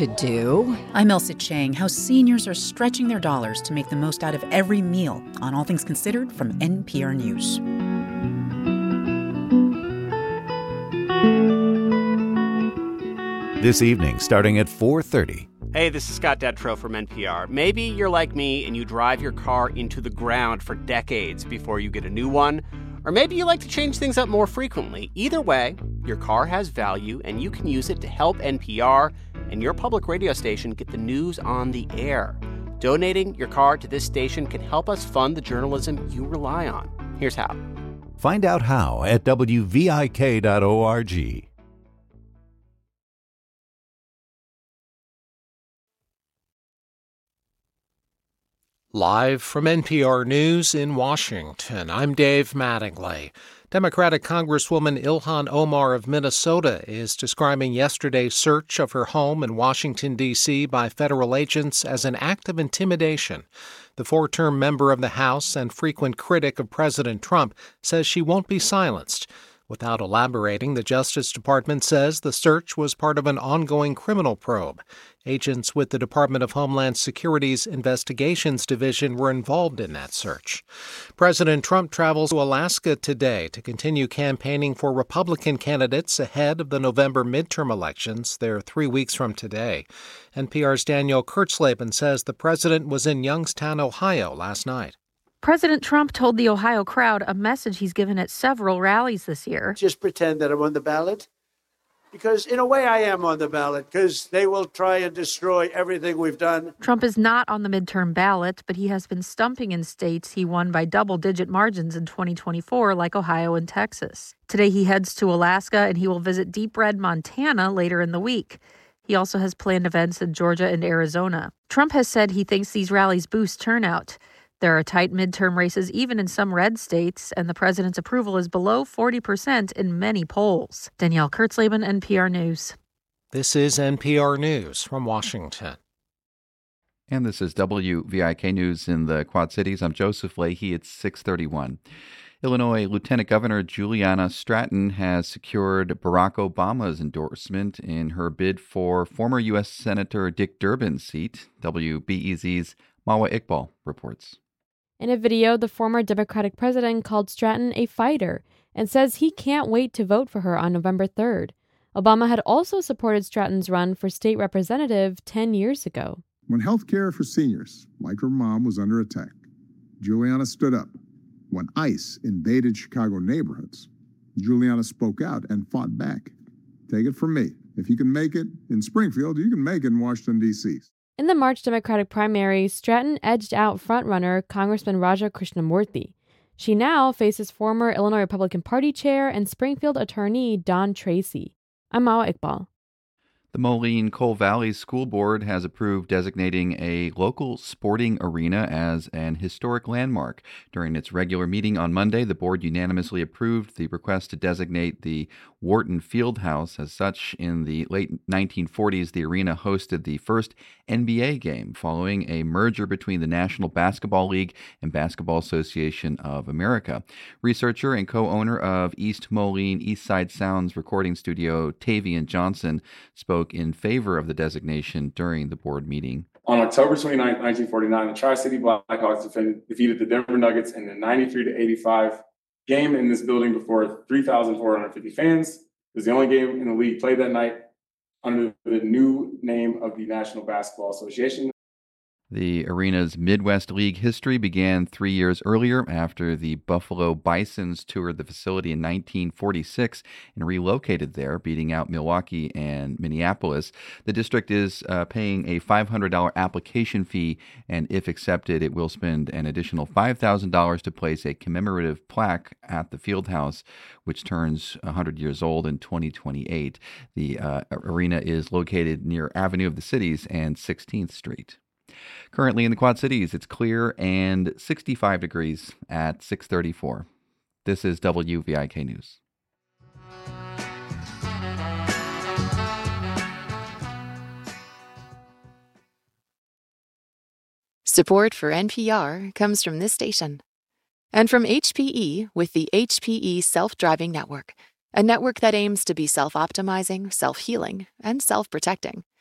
to do. I'm Elsa Chang. How seniors are stretching their dollars to make the most out of every meal on All Things Considered from NPR News. This evening, starting at 4:30. Hey, this is Scott Detrow from NPR. Maybe you're like me and you drive your car into the ground for decades before you get a new one. Or maybe you like to change things up more frequently. Either way, your car has value and you can use it to help NPR and your public radio station get the news on the air. Donating your car to this station can help us fund the journalism you rely on. Here's how. Find out how at wvik.org. Live from NPR News in Washington, I'm Dave Mattingly. Democratic Congresswoman Ilhan Omar of Minnesota is describing yesterday's search of her home in Washington, D.C. by federal agents as an act of intimidation. The four-term member of the House and frequent critic of President Trump says she won't be silenced. Without elaborating, the Justice Department says the search was part of an ongoing criminal probe. Agents with the Department of Homeland Security's Investigations Division were involved in that search. President Trump travels to Alaska today to continue campaigning for Republican candidates ahead of the November midterm elections. They're 3 weeks from today. NPR's Danielle Kurtzleben says the president was in Youngstown, Ohio last night. President Trump told the Ohio crowd a message he's given at several rallies this year. Just pretend that I'm on the ballot, because in a way I am on the ballot, because they will try and destroy everything we've done. Trump is not on the midterm ballot, but he has been stumping in states he won by double-digit margins in 2024, like Ohio and Texas. Today he heads to Alaska, and he will visit Deep Red, Montana later in the week. He also has planned events in Georgia and Arizona. Trump has said he thinks these rallies boost turnout. There are tight midterm races even in some red states, and the president's approval is below 40% in many polls. Danielle Kurtzleben, NPR News. This is NPR News from Washington. And this is WVIK News in the Quad Cities. I'm Joseph Leahy. It's 6:31. Illinois Lieutenant Governor Juliana Stratton has secured Barack Obama's endorsement in her bid for former U.S. Senator Dick Durbin's seat. WBEZ's Mawa Iqbal reports. In a video, the former Democratic president called Stratton a fighter and says he can't wait to vote for her on November 3rd. Obama had also supported Stratton's run for state representative 10 years ago. When health care for seniors, like her mom, was under attack, Juliana stood up. When ICE invaded Chicago neighborhoods, Juliana spoke out and fought back. Take it from me. If you can make it in Springfield, you can make it in Washington, D.C. In the March Democratic primary, Stratton edged out frontrunner Congressman Raja Krishnamurthy. She now faces former Illinois Republican Party chair and Springfield attorney Don Tracy. I'm Mawa Iqbal. The Moline Coal Valley School Board has approved designating a local sporting arena as an historic landmark. During its regular meeting on Monday, the board unanimously approved the request to designate the Wharton Fieldhouse as such. In the late 1940s, the arena hosted the first NBA game following a merger between the National Basketball League and Basketball Association of America. Researcher and co-owner of East Moline East Side Sounds recording studio, Tavian Johnson, spoke in favor of the designation during the board meeting. On October 29, 1949, the Tri-City Blackhawks defeated the Denver Nuggets in the 93-85 game in this building before 3,450 fans. It was the only game in the league played that night under the new name of the National Basketball Association. The arena's Midwest League history began 3 years earlier after the Buffalo Bisons toured the facility in 1946 and relocated there, beating out Milwaukee and Minneapolis. The district is paying a $500 application fee, and if accepted, it will spend an additional $5,000 to place a commemorative plaque at the Fieldhouse, which turns 100 years old in 2028. The arena is located near Avenue of the Cities and 16th Street. Currently in the Quad Cities, it's clear and 65 degrees at 6:34. This is WVIK News. Support for NPR comes from this station and from HPE with the HPE Self-Driving Network, a network that aims to be self-optimizing, self-healing, and self-protecting.